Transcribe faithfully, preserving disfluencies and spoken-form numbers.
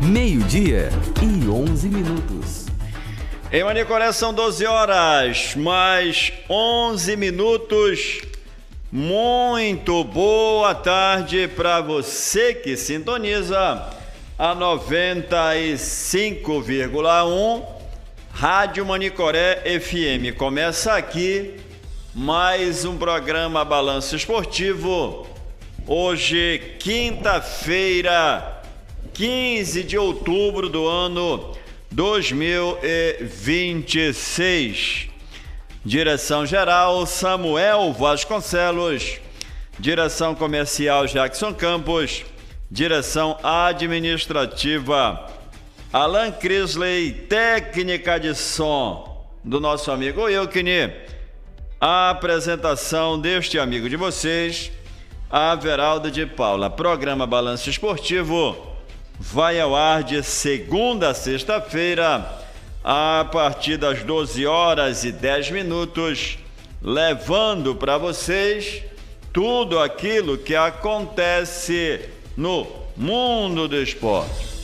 Meio-dia e onze minutos. Em Manicoré são doze horas, mais onze minutos. Muito boa tarde para você que sintoniza a noventa e cinco vírgula um Rádio Manicoré F M. Começa aqui mais um programa Balanço Esportivo. Hoje, quinta-feira, quinze de outubro do ano dois mil e vinte e seis. Direção-geral Samuel Vasconcelos. Direção comercial Jackson Campos. Direção administrativa Alan Crisley. Técnica de som do nosso amigo Wilkini. A apresentação deste amigo de vocês, Averaldo de Paula. Programa Balanço Esportivo vai ao ar de segunda a sexta-feira, a partir das doze horas e dez minutos, levando para vocês tudo aquilo que acontece no mundo do esporte.